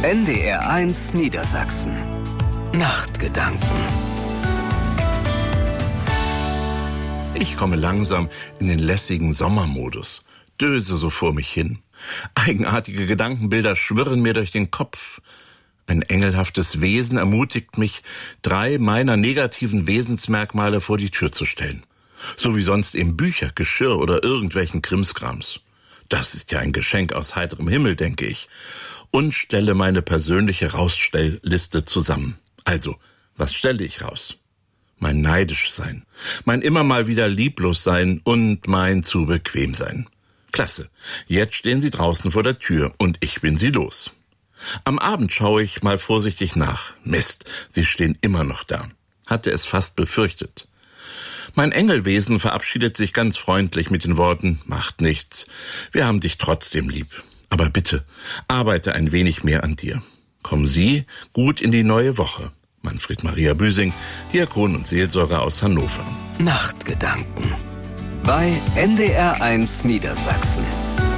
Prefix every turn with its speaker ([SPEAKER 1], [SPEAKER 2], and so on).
[SPEAKER 1] NDR1 Niedersachsen. Nachtgedanken.
[SPEAKER 2] Ich komme langsam in den lässigen Sommermodus, döse so vor mich hin. Eigenartige Gedankenbilder schwirren mir durch den Kopf. Ein engelhaftes Wesen ermutigt mich, 3 meiner negativen Wesensmerkmale vor die Tür zu stellen. So wie sonst eben Bücher, Geschirr oder irgendwelchen Krimskrams. Das ist ja ein Geschenk aus heiterem Himmel, denke ich. Und stelle meine persönliche Rausstellliste zusammen. Also, was stelle ich raus? Mein Neidischsein, mein immer mal wieder Lieblossein und mein zu bequem sein. Klasse, jetzt stehen sie draußen vor der Tür und ich bin sie los. Am Abend schaue ich mal vorsichtig nach. Mist, sie stehen immer noch da. Hatte es fast befürchtet. Mein Engelwesen verabschiedet sich ganz freundlich mit den Worten, macht nichts, wir haben dich trotzdem lieb. Aber bitte, arbeite ein wenig mehr an dir. Kommen Sie gut in die neue Woche. Manfred Maria Büsing, Diakon und Seelsorger aus Hannover.
[SPEAKER 1] Nachtgedanken bei NDR1 Niedersachsen.